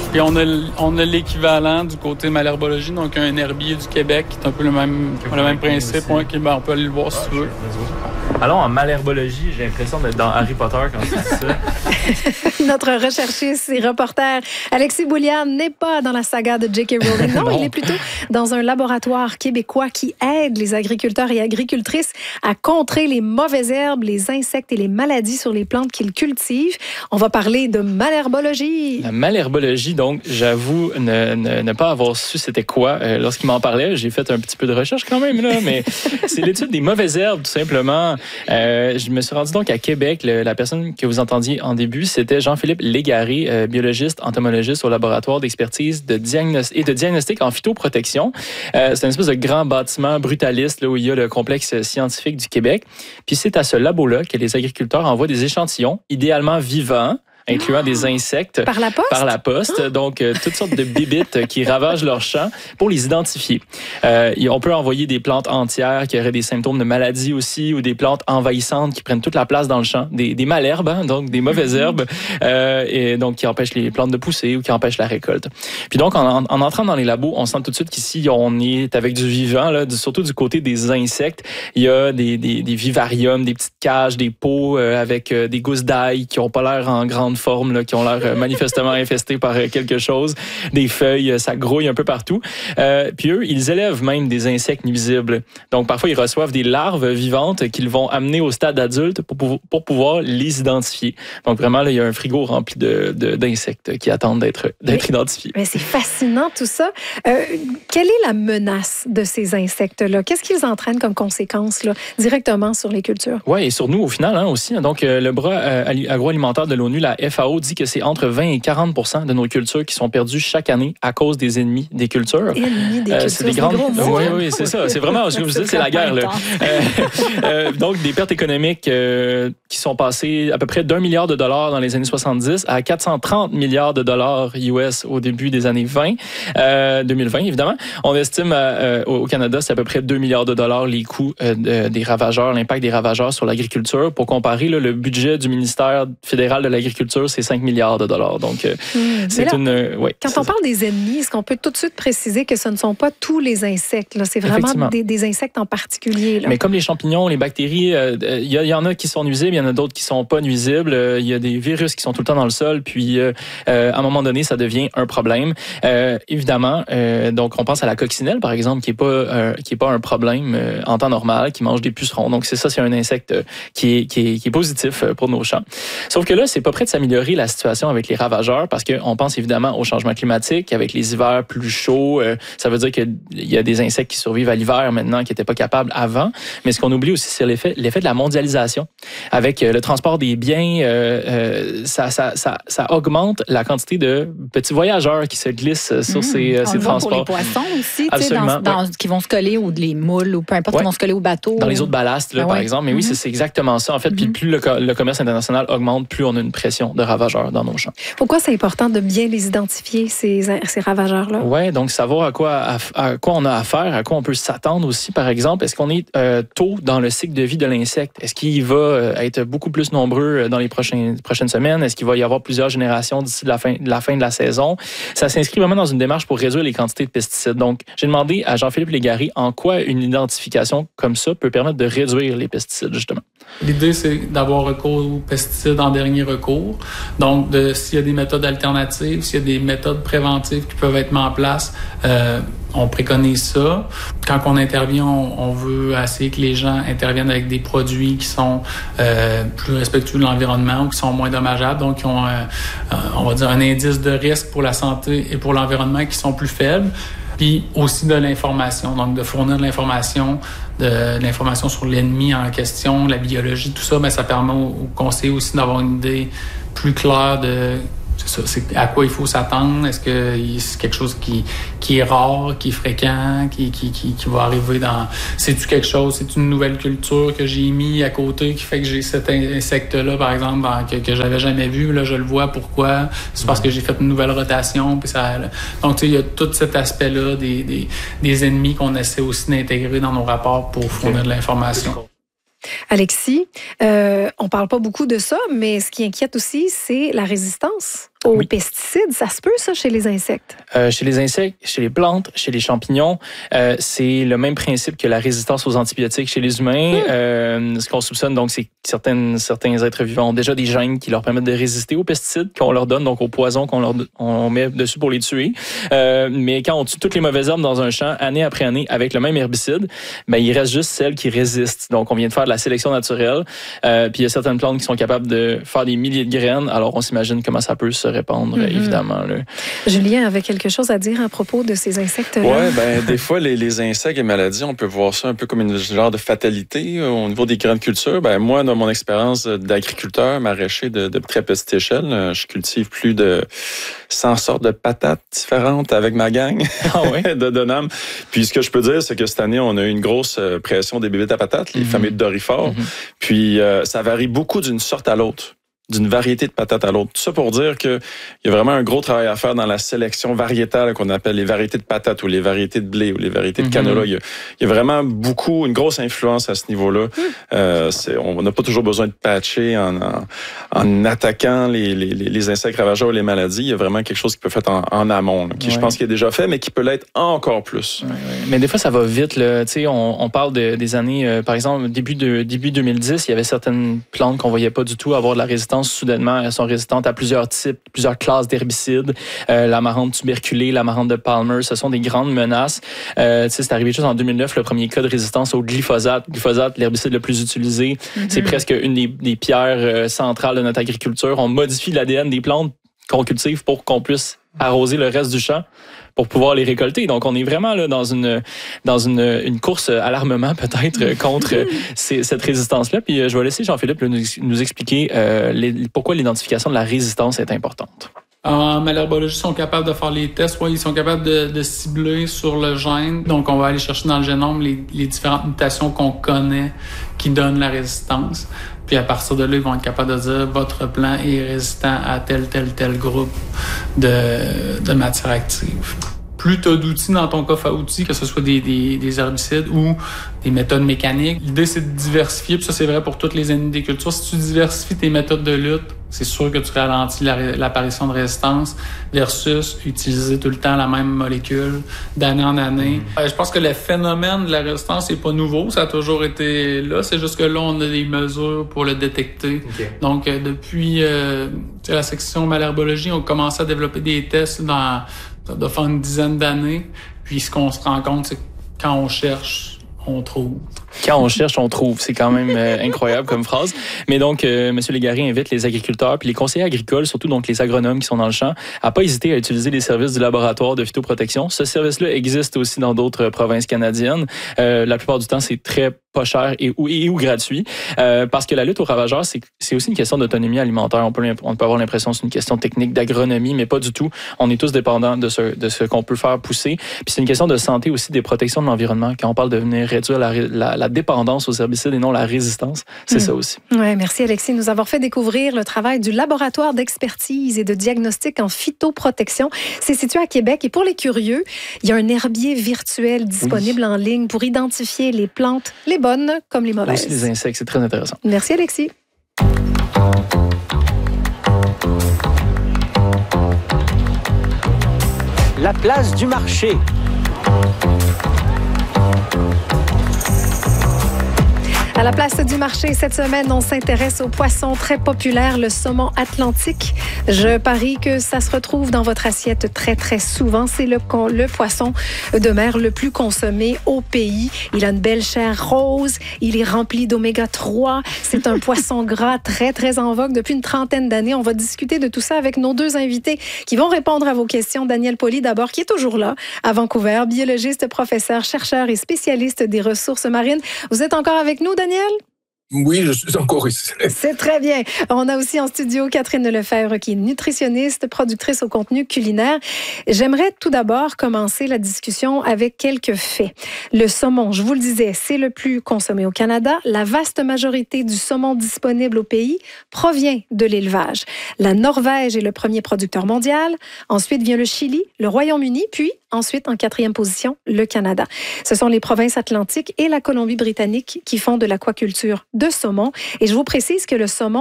Puis on a l'équivalent du côté malherbologie, donc un herbier du Québec qui est un peu le même principe. On peut aller le voir si tu veux. Alors, en malherbologie, j'ai l'impression d'être dans Harry Potter quand tu dis ça. Notre recherchiste et reporter Alexis Boulian n'est pas dans la saga de J.K. Rowling. Non, il est plutôt dans un laboratoire québécois qui aide les agriculteurs et agricultrices à contrer les mauvaises herbes, les insectes et les maladies sur les plantes qu'ils cultivent. On va parler de malherbologie. La malherbologie, donc, j'avoue ne pas avoir su c'était quoi. Lorsqu'il m'en parlait, j'ai fait un petit peu de recherche quand même, là, mais c'est l'étude des mauvaises herbes, tout simplement. Je me suis rendu donc à Québec. La personne que vous entendiez en début, c'était Jean-Philippe Légaré, biologiste, entomologiste au laboratoire d'expertise et de diagnostic en phytoprotection. C'est une espèce de grand bâtiment brutaliste là, où il y a le complexe scientifique du Québec. Puis c'est à ce labo-là que les agriculteurs envoient des échantillons, idéalement vivants, incluant des insectes. Par la poste? Par la poste. Donc, toutes sortes de bibites qui ravagent leurs champs pour les identifier. On peut envoyer des plantes entières qui auraient des symptômes de maladie aussi ou des plantes envahissantes qui prennent toute la place dans le champ. Des malherbes, hein, donc des mauvaises herbes, et donc qui empêchent les plantes de pousser ou qui empêchent la récolte. Puis donc, en entrant dans les labos, on sent tout de suite qu'ici, on est avec du vivant, là, surtout du côté des insectes. Il y a des vivariums, des petites cages, des pots avec des gousses d'ail qui n'ont pas l'air en grande forme, là, qui ont l'air manifestement infestés par quelque chose, des feuilles, ça grouille un peu partout. Puis eux, ils élèvent même des insectes nuisibles. Donc parfois, ils reçoivent des larves vivantes qu'ils vont amener au stade adulte pour pouvoir les identifier. Donc vraiment, là, il y a un frigo rempli d'insectes qui attendent d'être identifiés. Mais c'est fascinant tout ça. Quelle est la menace de ces insectes-là? Qu'est-ce qu'ils entraînent comme conséquence là, directement sur les cultures? Oui, et sur nous au final hein, aussi. Donc le bras agroalimentaire de l'ONU, la FAO, dit que c'est entre 20 et 40% de nos cultures qui sont perdues chaque année à cause des ennemis des cultures. Ennemis des cultures, c'est des grandes... Oui, c'est ça. C'est vraiment, ce que vous dites, c'est la guerre. Là. Donc, des pertes économiques qui sont passées à peu près d'1 milliard de dollars dans les années 70 à 430 milliards de dollars US au début des années 2020, évidemment. On estime au Canada, c'est à peu près 2 milliards de dollars les coûts des ravageurs, l'impact des ravageurs sur l'agriculture. Pour comparer, là, le budget du ministère fédéral de l'agriculture, c'est 5 milliards de dollars. Donc, c'est là, une... Quand on parle des ennemis, est-ce qu'on peut tout de suite préciser que ce ne sont pas tous les insectes? Là? C'est vraiment des insectes en particulier. Là. Mais comme les champignons, les bactéries, il y en a qui sont nuisibles, il y en a d'autres qui sont pas nuisibles. Il y a des virus qui sont tout le temps dans le sol, puis à un moment donné, ça devient un problème. Évidemment, donc on pense à la coccinelle, par exemple, qui est pas un problème en temps normal, qui mange des pucerons. Donc c'est un insecte qui est positif pour nos champs. Sauf que là, c'est pas prêt de s'améliorer la situation avec les ravageurs parce qu'on pense évidemment au changement climatique, avec les hivers plus chauds. Ça veut dire qu'il y a des insectes qui survivent à l'hiver maintenant qui n'étaient pas capables avant. Mais ce qu'on oublie aussi, c'est l'effet de la mondialisation. Avec le transport des biens, ça augmente la quantité de petits voyageurs qui se glissent sur ces transports. Pour les poissons aussi, qui vont se coller ou les moules ou peu importe, qui vont se coller au bateau. Dans les autres ballasts, là, par exemple. Mais oui, c'est exactement ça. En fait, puis plus le commerce international augmente, plus on a une pression de ravageurs dans nos champs. Pourquoi c'est important de bien les identifier, ces ravageurs-là? Oui, donc savoir à quoi on a affaire, à quoi on peut s'attendre aussi, par exemple. Est-ce qu'on est tôt dans le cycle de vie de l'insecte? Est-ce qu'il va être beaucoup plus nombreux dans les prochaines semaines? Est-ce qu'il va y avoir plusieurs générations d'ici la fin de la saison? Ça s'inscrit vraiment dans une démarche pour réduire les quantités de pesticides. Donc, j'ai demandé à Jean-Philippe Légaré en quoi une identification comme ça peut permettre de réduire les pesticides, justement. L'idée, c'est d'avoir recours aux pesticides en dernier recours. Donc, s'il y a des méthodes alternatives, s'il y a des méthodes préventives qui peuvent être mises en place, on préconise ça. Quand on intervient, on veut essayer que les gens interviennent avec des produits qui sont plus respectueux de l'environnement ou qui sont moins dommageables, donc qui ont, on va dire, un indice de risque pour la santé et pour l'environnement qui sont plus faibles. Puis aussi de l'information, donc de fournir de l'information sur l'ennemi en question, la biologie, tout ça, mais ça permet aux conseillers aussi d'avoir une idée plus claire de c'est à quoi il faut s'attendre. Est-ce que c'est quelque chose qui est rare, qui est fréquent, qui va arriver dans... C'est-tu quelque chose, c'est une nouvelle culture que j'ai mis à côté qui fait que j'ai cet insecte-là, par exemple, que j'avais jamais vu. Là, je le vois. Pourquoi? C'est parce que j'ai fait une nouvelle rotation. Puis ça... Donc, tu sais, il y a tout cet aspect-là des ennemis qu'on essaie aussi d'intégrer dans nos rapports pour fournir de l'information. Alexis, on parle pas beaucoup de ça, mais ce qui inquiète aussi, c'est la résistance aux pesticides. Ça se peut, ça, chez les insectes? Chez les insectes, chez les plantes, chez les champignons, c'est le même principe que la résistance aux antibiotiques chez les humains. Ce qu'on soupçonne, donc, c'est que certains êtres vivants ont déjà des gènes qui leur permettent de résister aux pesticides qu'on leur donne, donc aux poisons on met dessus pour les tuer. Mais quand on tue toutes les mauvaises herbes dans un champ, année après année, avec le même herbicide, ben, il reste juste celles qui résistent. Donc, on vient de faire de la sélection naturelle. Puis, il y a certaines plantes qui sont capables de faire des milliers de graines. Alors, on s'imagine comment ça peut se répandre, évidemment. Là. Julien avait quelque chose à dire à propos de ces insectes-là. Oui, ben, des fois, les insectes et maladies, on peut voir ça un peu comme une genre de fatalité au niveau des grandes cultures. Ben, moi, dans mon expérience d'agriculteur, maraîcher de très petite échelle, je cultive plus de 100 sortes de patates différentes avec ma gang de Donham. Puis, ce que je peux dire, c'est que cette année, on a eu une grosse pression des bébites à patates, les fameux dorifores. Puis, ça varie beaucoup d'une sorte à l'autre, d'une variété de patates à l'autre. Tout ça pour dire qu'il y a vraiment un gros travail à faire dans la sélection variétale qu'on appelle les variétés de patates ou les variétés de blé ou les variétés de canola. Il y a vraiment une grosse influence à ce niveau-là. On n'a pas toujours besoin de patcher en attaquant les insectes ravageurs ou les maladies. Il y a vraiment quelque chose qui peut être fait en amont, qui je pense qu'il est déjà fait, mais qui peut l'être encore plus. Mais des fois, ça va vite. Là. On parle des années, par exemple, début 2010, il y avait certaines plantes qu'on voyait pas du tout avoir de la résistance. Soudainement, elles sont résistantes à plusieurs types, plusieurs classes d'herbicides. L'amarante tuberculée, l'amarante de Palmer, ce sont des grandes menaces. C'est arrivé juste en 2009, le premier cas de résistance au glyphosate. Glyphosate, l'herbicide le plus utilisé. C'est presque une des pierres centrales de notre agriculture. On modifie l'ADN des plantes qu'on cultive pour qu'on puisse arroser le reste du champ pour pouvoir les récolter. Donc, on est vraiment là dans une course à l'armement peut-être contre cette résistance-là. Puis, je vais laisser Jean-Philippe nous expliquer pourquoi l'identification de la résistance est importante. En malherbologie, ils sont capables de faire les tests. Ils sont capables de cibler sur le gène. Donc, on va aller chercher dans le génome les différentes mutations qu'on connaît qui donnent la résistance. Puis à partir de là, ils vont être capables de dire votre plant est résistant à tel groupe de matières actives. Plus tu as d'outils dans ton coffre à outils, que ce soit des herbicides ou des méthodes mécaniques, l'idée c'est de diversifier, puis ça c'est vrai pour toutes les ennemis des cultures. Si tu diversifies tes méthodes de lutte, c'est sûr que tu ralentis l'apparition de résistance versus utiliser tout le temps la même molécule d'année en année. Je pense que le phénomène de la résistance n'est pas nouveau, ça a toujours été là, c'est juste que là on a des mesures pour le détecter. Donc depuis la section malherbologie, on commence à développer des tests ça doit faire une dizaine d'années. Puis ce qu'on se rend compte, c'est que quand on cherche, on trouve. Quand on cherche, on trouve. C'est quand même incroyable comme phrase. Mais donc, M. Légaré invite les agriculteurs puis les conseillers agricoles, surtout donc les agronomes qui sont dans le champ, à pas hésiter à utiliser les services du laboratoire de phytoprotection. Ce service-là existe aussi dans d'autres provinces canadiennes. La plupart du temps, c'est très pas cher et ou gratuit. Parce que la lutte aux ravageurs, c'est aussi une question d'autonomie alimentaire. On peut avoir l'impression que c'est une question technique d'agronomie, mais pas du tout. On est tous dépendants de ce qu'on peut faire pousser. Puis c'est une question de santé aussi, des protections de l'environnement. Quand on parle de venir réduire la dépendance aux herbicides et non la résistance, c'est ça aussi. Ouais, merci Alexis de nous avoir fait découvrir le travail du laboratoire d'expertise et de diagnostic en phytoprotection. C'est situé à Québec et pour les curieux, il y a un herbier virtuel disponible en ligne pour identifier les plantes, les bonnes comme les mauvaises. Aussi les insectes, c'est très intéressant. Merci Alexis. La place du marché. À la place du marché, cette semaine, on s'intéresse au poisson très populaire, le saumon atlantique. Je parie que ça se retrouve dans votre assiette très, très souvent. C'est le poisson de mer le plus consommé au pays. Il a une belle chair rose. Il est rempli d'oméga 3. C'est un poisson gras très, très en vogue depuis une trentaine d'années. On va discuter de tout ça avec nos deux invités qui vont répondre à vos questions. Daniel Pauly, d'abord, qui est toujours là à Vancouver, biologiste, professeur, chercheur et spécialiste des ressources marines. Vous êtes encore avec nous, Daniel? Oui, je suis encore ici. C'est très bien. On a aussi en studio Catherine Lefebvre, qui est nutritionniste, productrice au contenu culinaire. J'aimerais tout d'abord commencer la discussion avec quelques faits. Le saumon, je vous le disais, c'est le plus consommé au Canada. La vaste majorité du saumon disponible au pays provient de l'élevage. La Norvège est le premier producteur mondial. Ensuite vient le Chili, le Royaume-Uni, puis ensuite, en 4e position, le Canada. Ce sont les provinces atlantiques et la Colombie-Britannique qui font de l'aquaculture de saumon. Et je vous précise que le saumon